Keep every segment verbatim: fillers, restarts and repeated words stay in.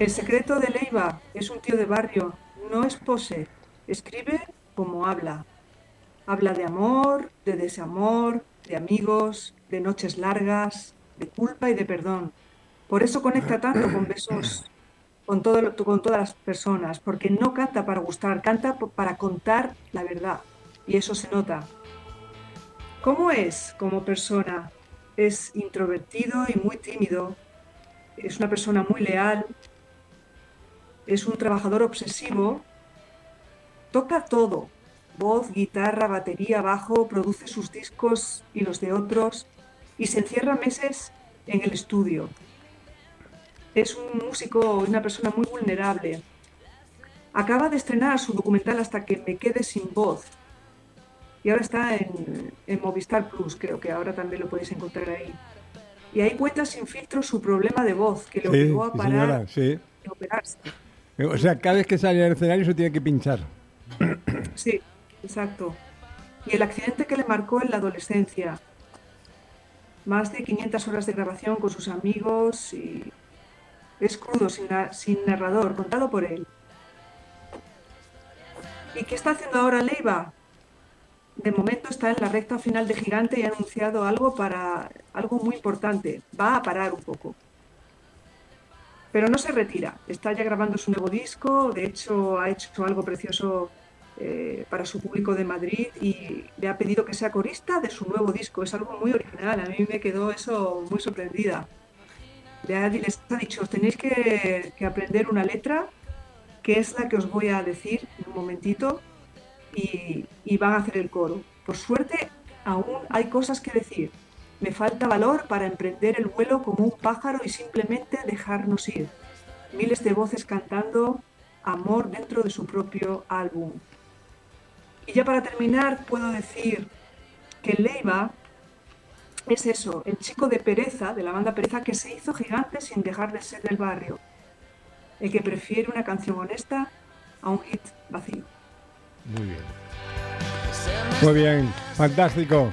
El secreto de Leiva es un tío de barrio, no es pose, escribe como habla. Habla de amor, de desamor, de amigos, de noches largas, de culpa y de perdón. Por eso conecta tanto con besos, con, todo, lo- con todas las personas, porque no canta para gustar, canta po- para contar la verdad. Y eso se nota. ¿Cómo es como persona? Es introvertido y muy tímido, es una persona muy leal, es un trabajador obsesivo, toca todo, voz, guitarra, batería, bajo, produce sus discos y los de otros y se encierra meses en el estudio. Es un músico, una persona muy vulnerable. Acaba de estrenar su documental Hasta que me quede sin voz y ahora está en, en Movistar Plus, creo que ahora también lo podéis encontrar ahí. Y ahí cuenta sin filtro su problema de voz que le Sí, obligó a sí, parar señora, sí. y operarse. O sea, cada vez que sale al escenario se tiene que pinchar. Sí, exacto. Y el accidente que le marcó en la adolescencia, más de quinientas horas de grabación con sus amigos y es crudo, sin, na- sin narrador, contado por él. ¿Y qué está haciendo ahora Leiva? De momento está en la recta final de Gigante y ha anunciado algo para algo muy importante. Va a parar un poco, pero no se retira. Está ya grabando su nuevo disco. De hecho, ha hecho algo precioso eh, para su público de Madrid y le ha pedido que sea corista de su nuevo disco. Es algo muy original. A mí me quedó eso muy sorprendida. Le ha- les ha dicho, os tenéis que, que aprender una letra, que es la que os voy a decir en un momentito, y, y van a hacer el coro. Por suerte, aún hay cosas que decir. Me falta valor para emprender el vuelo como un pájaro y simplemente dejarnos ir. Miles de voces cantando amor dentro de su propio álbum. Y ya para terminar, puedo decir que Leiva es eso, el chico de Pereza, de la banda Pereza, que se hizo gigante sin dejar de ser del barrio. El que prefiere una canción honesta a un hit vacío. Muy bien. Muy bien, fantástico.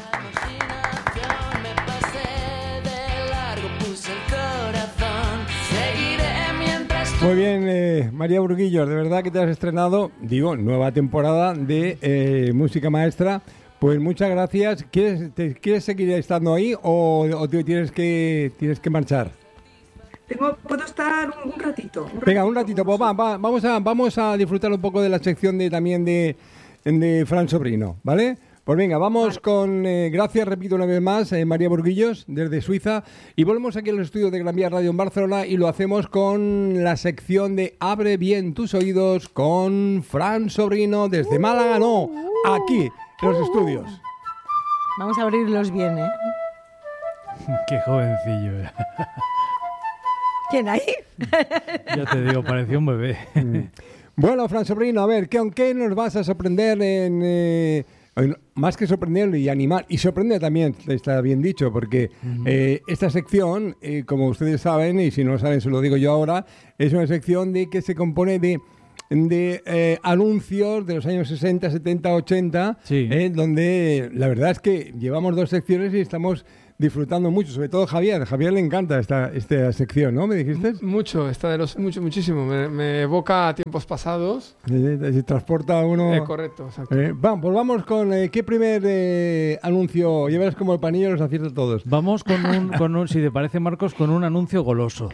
Muy bien, eh, María Burguillos, de verdad que te has estrenado, digo, nueva temporada de eh, Música Maestra. Pues muchas gracias. ¿Quieres, te, ¿quieres seguir estando ahí o, o te tienes que, tienes que marchar? Tengo, puedo estar un, un ratito. Un Venga, un ratito ratito, pues va, va, vamos, a, vamos a disfrutar un poco de la sección de también de, de Fran Sobrino, ¿vale? Pues venga, vamos Vale. con, eh, gracias, repito una vez más, eh, María Burguillos, desde Suiza, y volvemos aquí a los estudios de Gran Vía Radio en Barcelona y lo hacemos con la sección de Abre bien tus oídos con Fran Sobrino desde Málaga, no, aquí, en los estudios. Vamos a abrirlos bien, ¿eh? Qué jovencillo. eh. ¿Quién ahí? Ya te digo, parecía un bebé. Bueno, Fran Sobrino, a ver, ¿qué, ¿con qué nos vas a sorprender en... Eh, más que sorprender y animar, y sorprender también, está bien dicho, porque uh-huh. eh, esta sección, eh, como ustedes saben, y si no lo saben se lo digo yo ahora, es una sección de que se compone de, de eh, anuncios de los años sesenta, setenta, ochenta, sí. eh, donde la verdad es que llevamos dos secciones y estamos disfrutando mucho, sobre todo Javier. A Javier le encanta esta, esta sección, ¿no? ¿Me dijiste? Mucho, está de los, mucho, muchísimo. Me, me evoca a tiempos pasados. Se, se transporta a uno... Eh, correcto, exacto. Eh, vamos, pues vamos con eh, qué primer eh, anuncio. Ya verás como el panillo los acierta todos. Vamos con un, con un, si te parece, Marcos, con un anuncio goloso.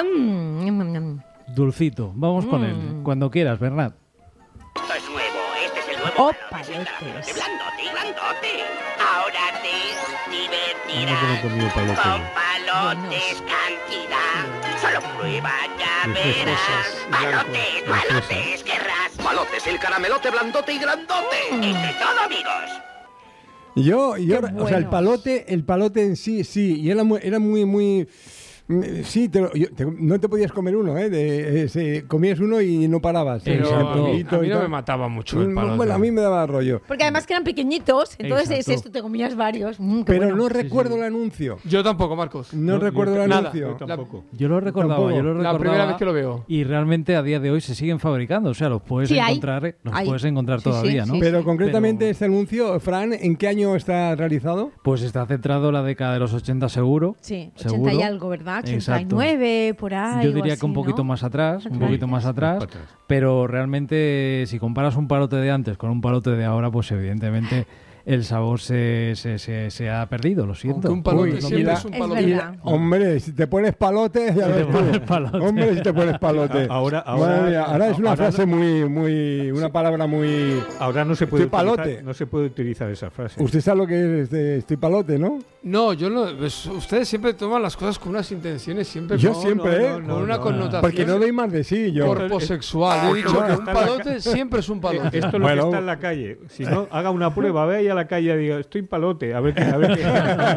Dulcito, vamos mm. con él. Cuando quieras, Bernat. Esto es nuevo, este es el nuevo oh, palotes, palotes. Blandote y grandote. Ahora te divertirás no comido palote. con palotes cantidad. Solo prueba, ya verás. Palotes, palotes, querrás. Palotes, el caramelote blandote y grandote. Mm. Entre todo, amigos. Yo, yo o sea, el palote, el palote en sí, sí, y era muy, era muy, muy... Sí, te lo, yo, te, no te podías comer uno, ¿eh? De, eh se, comías uno y no parabas. Pero ¿eh? a mí, a mí no me mataba mucho el palote. Bueno, a mí me daba rollo. Porque además que eran pequeñitos, entonces es esto, te comías varios. Mm, Pero bueno. no recuerdo sí, sí. el anuncio. Yo tampoco, Marcos. No, no recuerdo yo, el nada, anuncio. Yo tampoco. Yo lo recordaba, tampoco. yo lo recordaba. La primera vez que lo veo. Y realmente a día de hoy se siguen fabricando. O sea, los puedes sí, encontrar, hay. los hay. puedes encontrar sí, todavía, sí, ¿no? sí, Pero sí. concretamente Pero... este anuncio, Fran, ¿en qué año está realizado? Pues está centrado en la década de los ochenta seguro. Sí, seguro. ochenta y algo, ¿verdad? ochenta, ochenta y nueve, por ahí. Yo diría así, que un poquito ¿no? más atrás, un Atrás. poquito más atrás, Atrás. pero realmente si comparas un palote de antes con un palote de ahora, pues evidentemente el sabor se, se, se, se ha perdido, lo siento. Aunque un palote Uy, siempre y la- es un Es palote. verdad. Hombre, si te pones palote, ya Si te ves tú. pones palote. Hombre, si te pones palote. Ahora- ahora- Madre mía, ahora es una ahora frase no- muy, muy, una palabra muy. Ahora no se puede Estoy utilizar, palote. no se puede utilizar esa frase. Usted sabe lo que es este, estoy palote, ¿no? No, yo no. pues, ustedes siempre toman las cosas con unas intenciones, siempre Yo con, siempre, ¿eh? con una no, connotación Porque no doy más de sí, yo. corposexual. Yo he dicho que un palote siempre es un palote. Esto es lo Bueno. que está en la calle. Si no, haga una prueba, vaya a la calle y diga, estoy palote, a ver qué. A ver qué.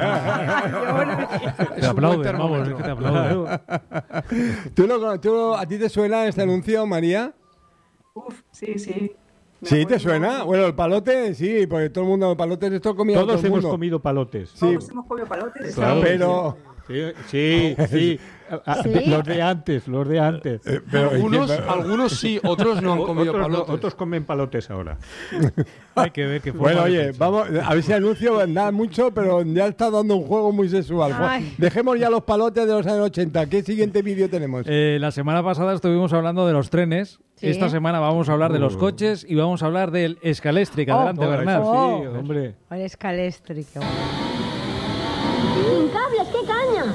Te Es un buen aplauden, vamos, es termómetro. que te aplauden. Claro. ¿Tú lo- tú- ¿A ti te suena este anuncio, María? Uf, sí, sí. Me ¿Sí te acuerdo. suena? Bueno, el palote, sí, porque todo el mundo, palotes, esto comía todo Todos el hemos mundo. comido palotes. Sí, Todos hemos comido palotes. Claro. pero. Sí, sí, sí. Ah, ¿Sí? Los de antes, los de antes. eh, pero Algunos, pero- algunos sí, otros no han comido otros, no- palotes. otros comen palotes ahora. Hay que ver qué forma Bueno, de oye, pensar. vamos, a ver si anuncio nada mucho, pero ya está dando un juego muy sexual. Ay. Dejemos ya los palotes de los años ochenta. ¿Qué siguiente vídeo tenemos? Eh, la semana pasada estuvimos hablando de los trenes. Sí. Esta semana vamos a hablar de los Uh. coches y vamos a hablar del Escalestri. Oh. Adelante, Oh, Bernat. eso Oh. sí, hombre. Al escalestri, qué bueno. ¡Sin cables, qué caña!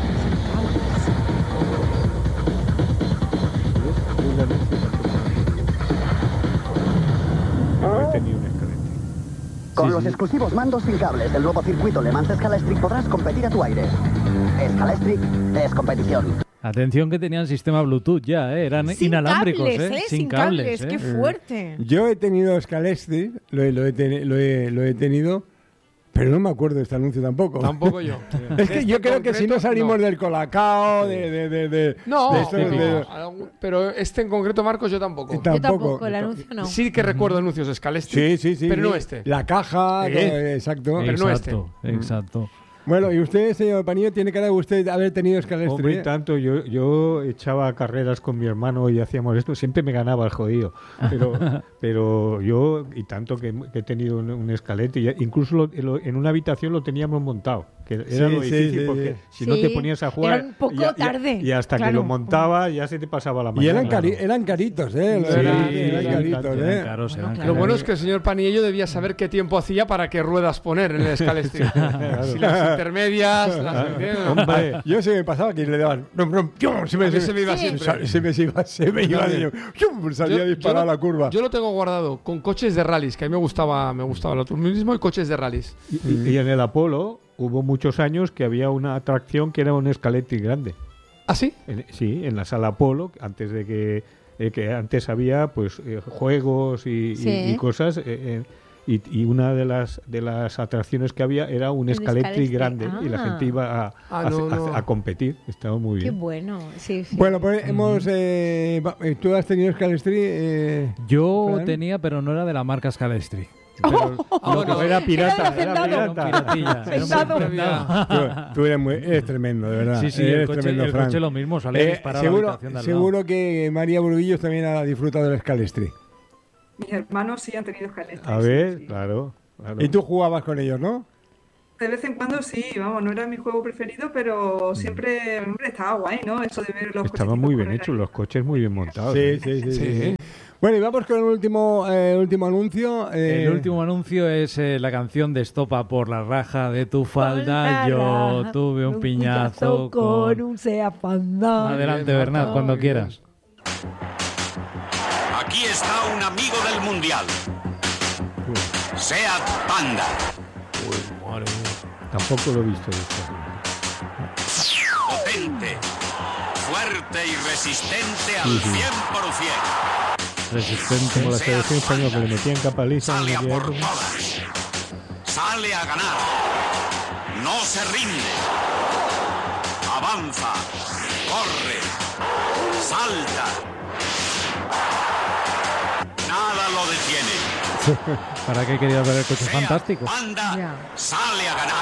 No he tenido un escalete. Con los exclusivos mandos sin cables del nuevo circuito Le Mans Scalextric podrás competir a tu aire. Scalextric es competición. Atención que tenían sistema Bluetooth ya, ¿eh? Eran Sin inalámbricos, cables, ¿eh? ¿eh? Sin cables, qué fuerte. Yo he tenido Scalextric, lo, he- lo, he teni- lo, he, lo he tenido, pero no me acuerdo de este anuncio tampoco. Tampoco yo. Es que Este yo creo que si no concreto, salimos no. del Colacao, de, de, de, de- No, de esto, no, de- algún- pero este en concreto, Marcos, yo tampoco. Yo Yo tampoco. tampoco, el anuncio no. Sí que recuerdo anuncios de Scalestri, Sí, sí, sí. pero no sí. este. La caja, ¿Eh? todo, exacto. Pero no este. Exacto, exacto. Bueno, y usted, señor Panillo, tiene cara de usted haber tenido Scalextric. Hombre, ¿eh? tanto, yo, yo echaba carreras con mi hermano y hacíamos esto, siempre me ganaba el jodido. Pero, pero yo, y tanto que, que he tenido un, un escalete, y incluso lo- lo- en una habitación lo teníamos montado, que era Sí, lo sí, difícil sí, porque sí. si no te Sí, ponías a jugar. era un poco y a- y a- tarde, Y, hasta que claro. lo montaba, ya se te pasaba la mañana. Y eran, cari- Claro. eran caritos, ¿eh? Sí, eran, sí, eran sí, caritos, eran ¿eh? Eran caros, eran Bueno, Lo caros. bueno es que el señor Panillo debía saber qué tiempo hacía para qué ruedas poner en el Scalestri. Si las intermedias, las Hombre, Yo se me pasaba que le daban. rum, rum, ¡pium! Se me, A mí se me iba Sí. siempre. se me, se me iba, se me iba También. ¡pium! Salía Yo- disparada yo lo- la curva. Yo lo tengo guardado con coches de rallies, que a mí me gustaba, me gustaba el automovilismo y coches de rallies. y, y en el Apolo hubo muchos años que había una atracción que era un escalete grande. ¿Ah, sí? En- sí, en la sala Apolo, antes de que, eh, que antes había pues eh, juegos y, y- Sí. y cosas. eh, eh, y, y una de las de las atracciones que había era un Un escalete escalete. grande y la Ah. gente iba a, Ah, a- no, a- no. a competir. Estaba muy Qué bien. bueno. Sí, sí. Bueno, pues hemos. Eh, va- eh, ¿Tú has tenido Scalextric? Eh, Yo Fran. tenía, pero no era de la marca Scalestri. Pero, Ah, bueno, era pirata, Era de era hacendado. Era un pirata. piratilla, era un Hacendado. piratilla. tú, tú eres, muy, eres tremendo, de verdad. Sí, sí, el eres coche, tremendo, el Fran. coche lo mismo, salía Eh, disparado a la seguro, habitación de al lado. seguro que María Burguillos también ha disfrutado del Scalextric. Mis hermanos sí han tenido Scalestri. A sí, ver, sí. claro. claro. Y tú jugabas con ellos, ¿no? De vez en cuando sí, vamos, no era mi juego preferido, pero siempre, hombre, estaba guay, ¿no? Eso de ver los Estaban cochecitos muy bien correr hechos, ahí. los coches muy bien montados. Sí, ¿eh? sí, sí, sí, Sí. sí. Bueno, y vamos con el último, eh, último anuncio. eh, El último anuncio es eh, la canción de Estopa por la raja de tu falda. Con la Yo raja, tuve un piñazo con con... un Seat Panda. Adelante, Bien, Bernat, Marta, cuando muy bien. quieras. Aquí está un amigo del mundial. Seat Panda. Tampoco lo he visto. esto. Potente, fuerte y resistente al cien por cien. Resistente. Como la selección española que le metían capa lisa en Sale a aquella por época. todas. Sale a ganar. No se rinde. Avanza. Corre. Salta. Nada lo detiene. ¿Para qué querías ver el coche Seat fantástico? Panda Ya. sale a ganar.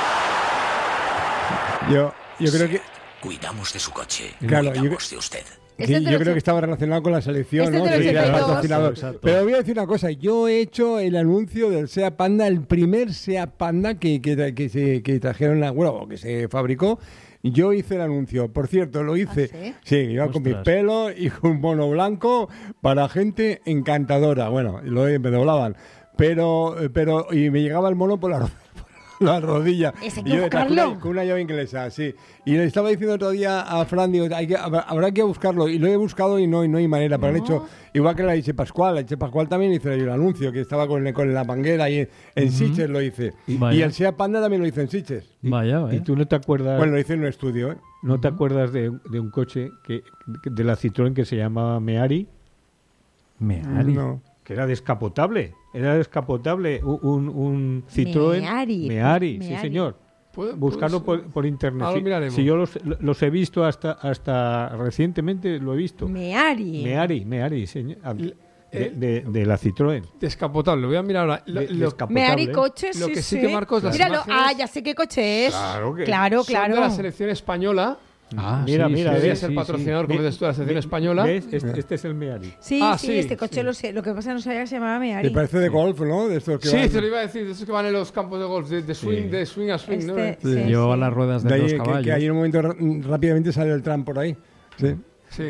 Yo, yo creo que. Cuidamos de su coche. Claro, yo- Cuidamos de usted. Este que es de yo los creo och- que estaba relacionado con la selección, Este es ¿no? de los Que era ochenta y dos. patrocinador. Exacto. Pero voy a decir una cosa, yo he hecho el anuncio del SEAT Panda, el primer SEAT Panda que, que, que se que trajeron, a- bueno, que se fabricó. Yo hice el anuncio, por cierto, lo hice. ¿Ah, sí? Sí, iba con mis Ostras. pelos y con un mono blanco para gente encantadora. Bueno, lo, me doblaban. Pero, pero, y me llegaba el mono por la ro- la rodilla. Ese hay Y que yo detrás con buscarlo. una, con una llave inglesa, sí. Y le estaba diciendo otro día a Fran, digo, hay que, habrá, habrá que buscarlo. Y lo he buscado y no, y no hay manera. Pero han hecho, igual que la H. Pascual, la H. Pascual también hizo el anuncio, que estaba con, con la manguera y en, en Sitges lo hice. Y, Vaya. y el SEAT Panda también lo hice en Sitges. Vaya, vaya. ¿Y tú no te acuerdas, Bueno, lo hice en un estudio, ¿eh? no te acuerdas de, de un coche que, de la Citroën que se llamaba Meari? Meari. No. Que era descapotable. Era descapotable. Un, un, un Citroën. Meari. Meari, sí, Meari. señor. Puede- Buscarlo puede por, por internet. Ahora lo Si- miraremos. Si yo los, los he visto hasta, hasta recientemente, lo he visto. Meari. Meari, Meari, señor. Ah, L- De, eh, de- de la Citroën. Descapotable, lo voy a mirar ahora. Lo- De- lo- descapotable. Meari coches, Lo sí, que sí sí. que, Marcos, las Míralo, imágenes ah, ya sé qué coche es. Claro que- Claro, son claro. de la selección española. Ah, Mira, sí, mira, sí, Debería ves, ser sí, patrocinador, sí. como dices tú, de la selección española. ¿Ves? Este, este es el Meari. Sí, Ah, sí, sí, este coche sí. lo sé. Lo que pasa es que no sabía que se llamaba Meari. Me parece de golf, ¿no? De estos que Sí, van- te lo iba a decir, de esos que van en los campos de golf, de, de swing, Sí. de swing a swing, ¿no? Este, Sí. sí, Llevaba sí. las ruedas de de ahí, los que, caballos. que ahí en un momento ra- rápidamente sale el tram por ahí. Sí. Sí.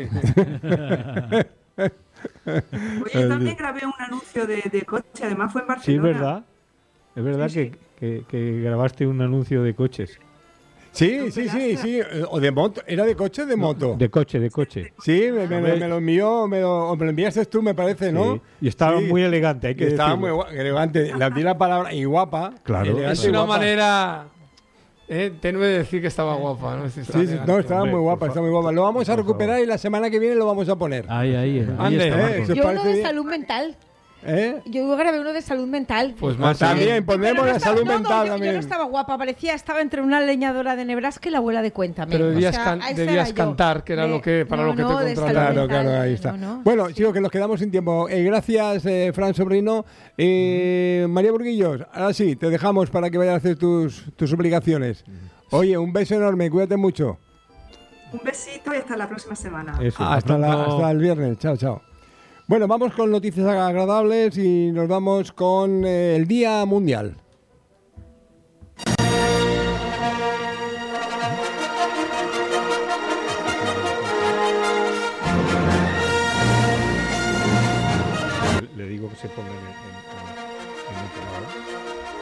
Oye, también grabé un anuncio de, de coche, además fue en Sí, es Barcelona. verdad. Es verdad Sí, que, que- que grabaste un anuncio de coches. Sí, sí, sí, sí. eh, O de moto. ¿Era de coche o de moto? De coche, de coche. Sí, me, me- me lo envió, me lo, o me lo enviaste tú, me parece, ¿no? Sí. Y estaba Sí. muy elegante, hay que Y estaba decirlo. muy gua- elegante. Le di la palabra y guapa. Claro. elegante Es y una guapa. manera eh, tenue de decir que estaba guapa, ¿no? Es decir, Sí, sí, elegante. no, estaba Hombre, muy guapa, por está muy guapa. Lo vamos a por recuperar favor. y la semana que viene lo vamos a poner. Ahí, ahí, ahí Ande, está, eh, Marcos. ¿se Yo uno parece de bien? salud mental. ¿Eh? Yo grabé uno de salud mental. Pues Ah, más también, bien. ponemos Pero no la estaba- salud no, no, mental yo, también. yo no estaba guapa, parecía, estaba entre una leñadora de Nebraska y la abuela de Cuéntame. Pero O debías, sea, can- esa debías era yo. cantar, que era De- lo que, para no, lo que no, te de salud contrataron. Claro, mental, claro, ahí no, está. no. Bueno, chicos, que nos quedamos sin tiempo. Eh, gracias, eh, Fran Sobrino. Eh, María Burguillos, ahora sí, te dejamos para que vayas a hacer tus, tus obligaciones. Oye, un beso enorme, cuídate mucho. Un besito y hasta la próxima semana. Eso. Hasta, la- pronto. hasta el viernes. Chao, chao. Bueno, vamos con noticias agradables y nos vamos con eh, el Día Mundial. Le digo que se ponga en, en- en- en otro lado.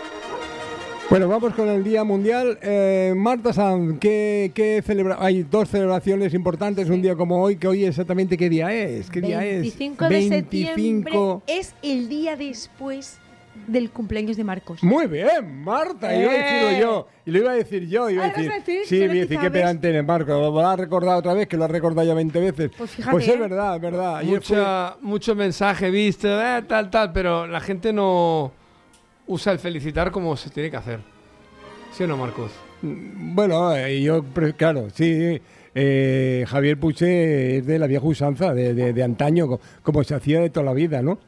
Bueno, vamos con el Día Mundial. Eh, Marta Sanz, ¿qué, qué celebra? Hay dos celebraciones importantes, un día como hoy, que hoy exactamente qué día es. ¿Qué día veinticinco es? de septiembre es el día después del cumpleaños de Marcos. Muy bien, Marta, iba a decirlo ¡Eh! yo. Y lo iba a decir yo. Iba a Ah, ¿lo decir, vas a decir? sí, ¿Qué voy a decir, qué sabes? pedante eres, Marco. Lo has recordado otra vez, que lo has recordado ya veinte veces. Pues fíjate, Pues es ¿eh? verdad, es verdad. Ayer fue- Mucha, mucho mensaje visto, eh, tal, tal, pero la gente no usa el felicitar como se tiene que hacer. ¿Sí o no, Marcos? Bueno, eh, yo, pre- claro, sí. eh, Javier Puche es de la vieja usanza, de, de- de antaño, co- como se hacía de toda la vida, ¿no?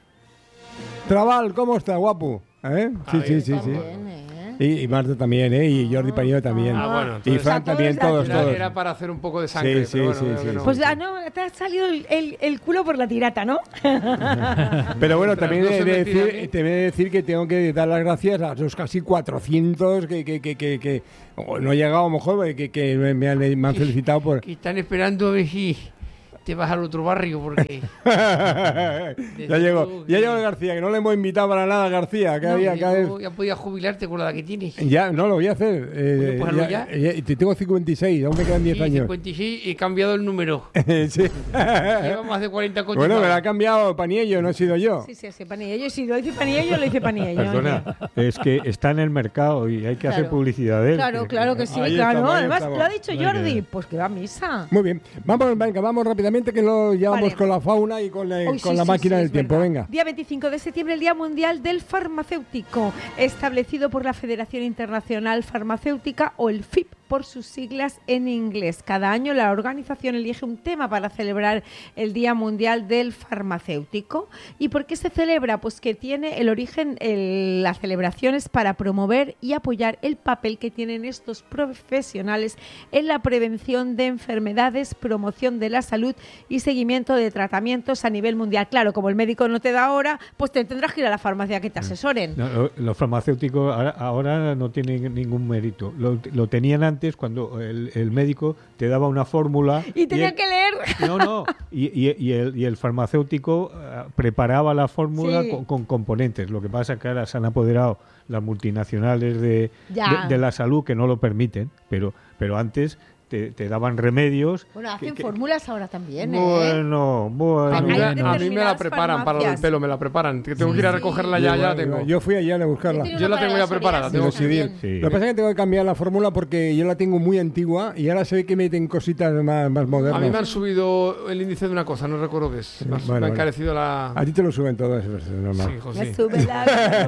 Trabal, ¿cómo está, guapo? ¿Eh? Sí, sí, sí, sí. También, ¿eh? Y, y Marta también, ¿eh? Y Jordi Paño también. Ah, bueno, y entonces- Fran O sea, todos también, de todos, aquí. Era, todos. era para hacer un poco de sangre, Sí, pero sí, bueno, sí, veo sí, que no. sí. Pues ah, no, te ha salido el, el- el culo por la tirata, ¿no? Pero bueno, Mientras también no he se de me tire a decir, mí. te he de decir que tengo que dar las gracias a los casi cuatrocientos que, que, que, que, que- o no he llegado a lo mejor, que, que me, me han, me han felicitado por... Que están esperando a ver si te vas al otro barrio, porque... ya llegó, ya llegó el García, que no le hemos invitado para nada a García, cada No, día, que cada no, vez... ya podías jubilarte con la edad que tienes. Ya, no, lo voy a hacer. eh, Bueno, pues hazlo ya, ya, te tengo cincuenta y seis, aún me quedan diez Sí, años. cincuenta y seis, he cambiado el número. Sí. Lleva más de cuarenta coches. Bueno, me lo ha cambiado Paniello, no he sido yo. Sí, sí, sí, Panilla. Yo sí, lo dice Panilla, yo lo dice Panilla. Perdona, es que está en el mercado y hay que hacer Claro. publicidad de él. Claro, claro que sí, Ahí claro. estamos, ahí Además, estamos. lo ha dicho Hay que Jordi. ver. Pues que va a misa. Muy bien, vamos, venga, vamos rápidamente que lo llevamos Vale. con la fauna y con, la- Hoy con sí, la sí, máquina sí, del es tiempo, verdad. venga. Día veinticinco de septiembre, el Día Mundial del Farmacéutico, establecido por la Federación Internacional Farmacéutica o el F I P. por sus siglas en inglés. Cada año la organización elige un tema para celebrar el Día Mundial del Farmacéutico. ¿Y por qué se celebra? Pues que tiene el origen, el, las celebraciones para promover y apoyar el papel que tienen estos profesionales en la prevención de enfermedades, promoción de la salud y seguimiento de tratamientos a nivel mundial. Claro, como el médico no te da ahora, pues te tendrás que ir a la farmacia que te asesoren. No, los farmacéuticos ahora, ahora no tienen ningún mérito. Lo, lo tenían antes cuando el, el médico te daba una fórmula. Y tenía y el, que leer. No, no. Y, y, y, el, y el farmacéutico uh, preparaba la fórmula Sí. con, con componentes. Lo que pasa es que ahora se han apoderado las multinacionales de, de, de la salud que no lo permiten, pero, pero antes te, te daban remedios. Bueno, hacen que, que, fórmulas ahora también, ¿eh? Bueno, bueno. A mí, me, Hay a mí me la preparan para lo del pelo, me la preparan. Que tengo Sí, que ir a sí. recogerla ya, ya la tengo. Yo fui ayer a buscarla. Yo Yo la tengo ya preparada. Tengo que ir. Sí. Lo que pasa es que tengo que cambiar la fórmula porque yo la tengo muy antigua y ahora se ve que meten cositas más, más modernas. A mí me han subido el índice de una cosa, no recuerdo qué es. Me ha- Bueno, me ha bueno. encarecido la... A ti te lo suben todas, es normal. Sí, hijo, Me sí. sube la...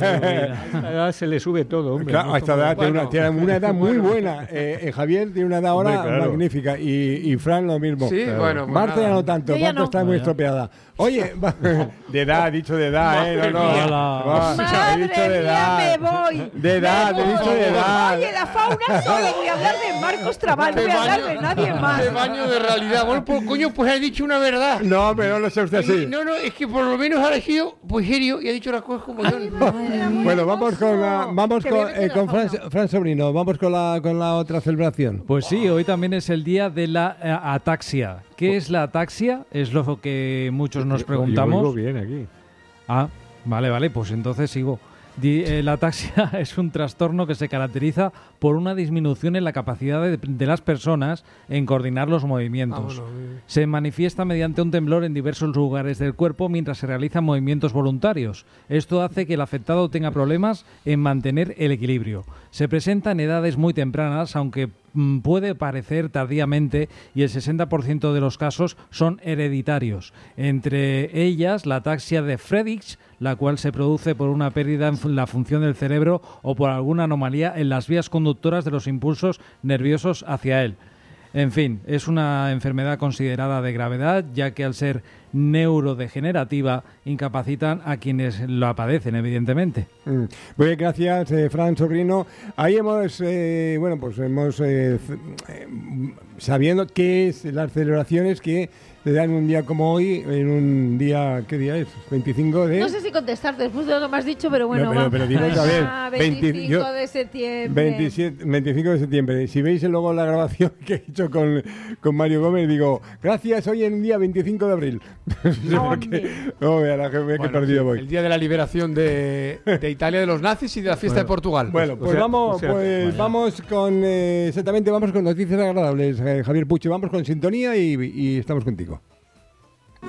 A esta edad se le sube todo, hombre. Claro, No a esta somos- edad tiene, una, Bueno. tiene una edad muy Bueno. buena. Eh, eh, Javier tiene una edad ahora Hombre, claro. magnífica y, y Fran lo mismo. Sí, bueno, pues Marta nada. ya no tanto, Yo ya Marta no. está muy estropeada. Oye, va- de edad, dicho de edad, ¿eh? No, no. Hola. Va, he Madre dicho de mía, edad. me voy. De edad, Me he dicho de voy. edad. Oye, la fauna solo voy a hablar de Marcos Trabal, no voy a hablar de nadie más. De baño de realidad. Bueno, pues, coño, pues ha dicho una verdad. No, pero no lo sé usted así. No, no, es que por lo menos ha elegido pues serio y ha dicho las cosas como yo. Bueno, vamos con, la- vamos Te voy a con, meter eh, la con Fran, fauna. Fran Sobrino, vamos con la, con la otra celebración. Pues sí, hoy también es el día de la eh, ataxia. ¿Qué es la ataxia? Es lo que muchos nos Yo preguntamos. oigo bien aquí. Ah, vale, vale, pues entonces sigo. Di- eh, la ataxia es un trastorno que se caracteriza por una disminución en la capacidad de, de las personas en coordinar los movimientos. Ah, bueno, eh. Se manifiesta mediante un temblor en diversos lugares del cuerpo mientras se realizan movimientos voluntarios. Esto hace que el afectado tenga problemas en mantener el equilibrio. Se presenta en edades muy tempranas, aunque mm, puede parecer tardíamente, y el sesenta por ciento de los casos son hereditarios. Entre ellas, la ataxia de Friedreich, la cual se produce por una pérdida en fu- la función del cerebro o por alguna anomalía en las vías conductoras de los impulsos nerviosos hacia él. En fin, es una enfermedad considerada de gravedad, ya que al ser neurodegenerativa incapacitan a quienes la padecen, evidentemente. Mm. Muy bien, gracias, eh, Fran Sobrino. Ahí hemos, eh, bueno, pues hemos, eh, c- eh, sabiendo qué es las celebraciones que se dan un día como hoy, en un día, ¿qué día es? veinticinco de... No sé si contestar después de lo que me has dicho, pero bueno, No, pero- va. pero digo otra vez, Ah, veinti- veinticinco yo- de septiembre. veintisiete, veinticinco de septiembre. Si veis luego la grabación que he hecho con, con Mario Gómez, digo, gracias, hoy en un día veinticinco de abril. No sé por qué. No, vea la que, vea qué Bueno, perdido sí, voy. el día de la liberación de, de Italia de los nazis y de la fiesta Bueno, de Portugal. Bueno, O pues sea- vamos, o sea, pues vaya. vamos con, eh, exactamente, vamos con noticias agradables, eh, Javier Pucho. Vamos con sintonía y, y estamos contigo.